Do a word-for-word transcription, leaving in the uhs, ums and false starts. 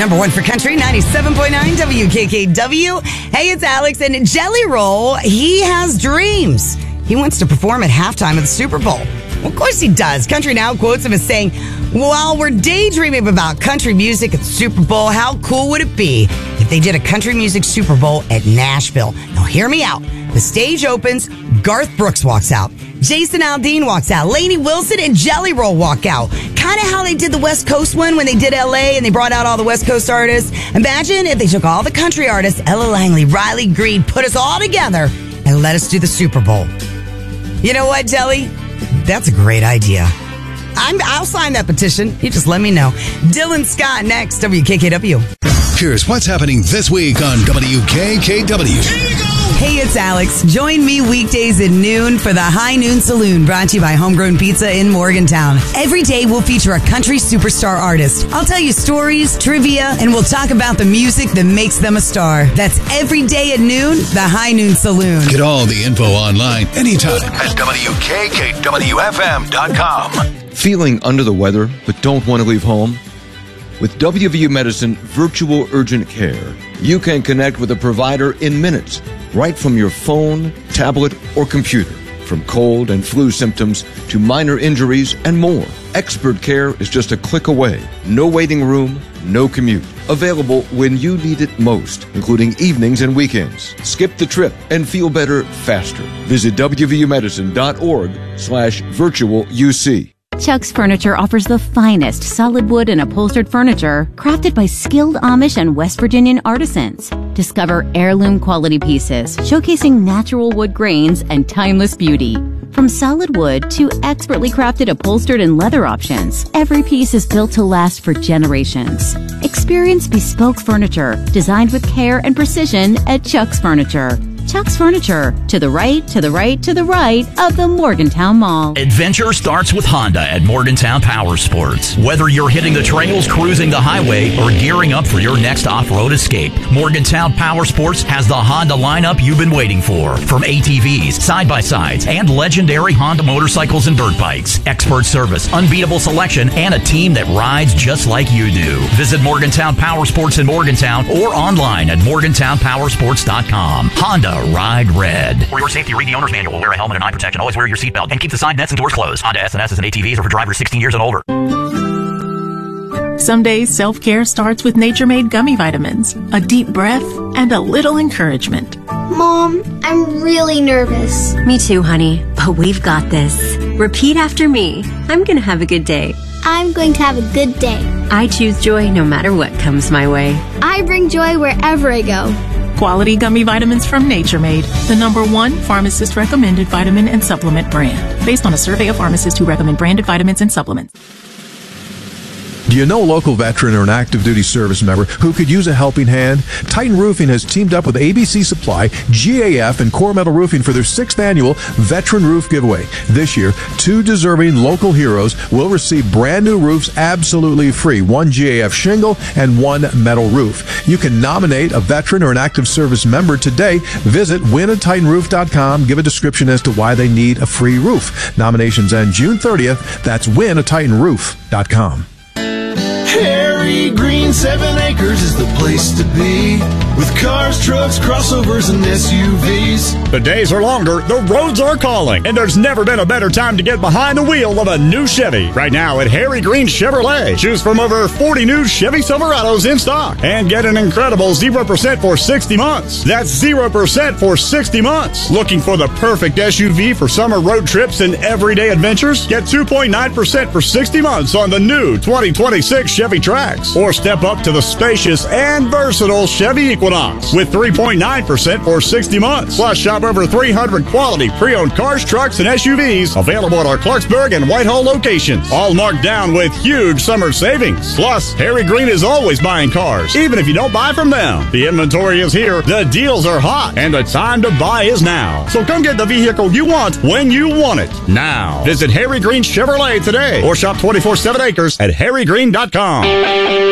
Number one for country, ninety-seven point nine W K K W. Hey, it's Alex, and Jelly Roll, he has dreams. He wants to perform at halftime of the Super Bowl. Well, of course he does. Country Now quotes him as saying, while we're daydreaming about country music at the Super Bowl, how cool would it be if they did a country music Super Bowl at Nashville? Now, hear me out. The stage opens, Garth Brooks walks out, Jason Aldean walks out, Lainey Wilson and Jelly Roll walk out. Kind of how they did the West Coast one when they did L A and they brought out all the West Coast artists. Imagine if they took all the country artists, Ella Langley, Riley Green, put us all together and let us do the Super Bowl. You know what, Jelly? That's a great idea. I'm, I'll sign that petition. You just let me know. Dylan Scott next, W K K W. Here's what's happening this week on W K K W. Hey, it's Alex. Join me weekdays at noon for the High Noon Saloon, brought to you by Homegrown Pizza in Morgantown. Every day we'll feature a country superstar artist. I'll tell you stories, trivia, and we'll talk about the music that makes them a star. That's every day at noon, the High Noon Saloon. Get all the info online anytime at W K K W F M dot com. Feeling under the weather but don't want to leave home? With W V U Medicine Virtual Urgent Care, you can connect with a provider in minutes, right from your phone, tablet, or computer. From cold and flu symptoms to minor injuries and more. Expert care is just a click away. No waiting room, no commute. Available when you need it most, including evenings and weekends. Skip the trip and feel better faster. Visit W V U medicine dot org slash virtual U C. Chuck's Furniture offers the finest solid wood and upholstered furniture crafted by skilled Amish and West Virginian artisans. Discover heirloom quality pieces showcasing natural wood grains and timeless beauty. From solid wood to expertly crafted upholstered and leather options, every piece is built to last for generations. Experience bespoke furniture designed with care and precision at Chuck's Furniture. Chuck's Furniture, to the right, to the right, to the right of the Morgantown Mall. Adventure starts with Honda at Morgantown Power Sports. Whether you're hitting the trails, cruising the highway, or gearing up for your next off-road escape, Morgantown Power Sports has the Honda lineup you've been waiting for. From A T Vs, side-by-sides, and legendary Honda motorcycles and dirt bikes. Expert service, unbeatable selection, and a team that rides just like you do. Visit Morgantown Power Sports in Morgantown or online at morgantown power sports dot com. Honda. Ride red. For your safety, read the owner's manual. Wear a helmet and eye protection. Always wear your seatbelt. And keep the side nets and doors closed. Honda S and S's and A T Vs are for drivers sixteen years and older. Some days self-care starts with Nature-Made gummy vitamins. A deep breath and a little encouragement. Mom, I'm really nervous. Me too, honey. But we've got this. Repeat after me. I'm going to have a good day. I'm going to have a good day. I choose joy no matter what comes my way. I bring joy wherever I go. Quality gummy vitamins from Nature Made, the number one pharmacist-recommended vitamin and supplement brand, based on a survey of pharmacists who recommend branded vitamins and supplements. Do you know a local veteran or an active duty service member who could use a helping hand? Titan Roofing has teamed up with A B C Supply, G A F, and Core Metal Roofing for their sixth annual Veteran Roof Giveaway. This year, two deserving local heroes will receive brand new roofs absolutely free, one G A F shingle and one metal roof. You can nominate a veteran or an active service member today. Visit win a titan roof dot com. Give a description as to why they need a free roof. Nominations end June thirtieth. That's win a titan roof dot com. Harry Green, seven acres is the place to be. With cars, trucks, crossovers, and S U Vs. The days are longer, the roads are calling, and there's never been a better time to get behind the wheel of a new Chevy. Right now at Harry Green Chevrolet, choose from over forty new Chevy Silverados in stock and get an incredible zero percent for sixty months. That's zero percent for sixty months. Looking for the perfect S U V for summer road trips and everyday adventures? Get two point nine percent for sixty months on the new twenty twenty-six Chevy Trax. Or step up to the spacious and versatile Chevy Equinox with three point nine percent for sixty months. Plus, shop over three hundred quality pre-owned cars, trucks, and S U Vs available at our Clarksburg and Whitehall locations. All marked down with huge summer savings. Plus, Harry Green is always buying cars, even if you don't buy from them. The inventory is here, the deals are hot, and the time to buy is now. So come get the vehicle you want when you want it now. Visit Harry Green Chevrolet today or shop twenty-four seven acres at harry green dot com.